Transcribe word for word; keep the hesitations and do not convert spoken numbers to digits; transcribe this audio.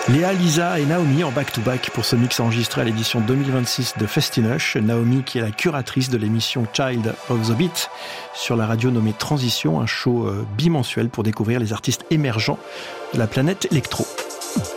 Léa, Lisa et Naomi en back-to-back pour ce mix enregistré à l'édition deux mille vingt-six de Festinoche. Naomi qui est la curatrice de l'émission Child of the Beat sur la radio nommée Transition, un show bimensuel pour découvrir les artistes émergents de la planète électro.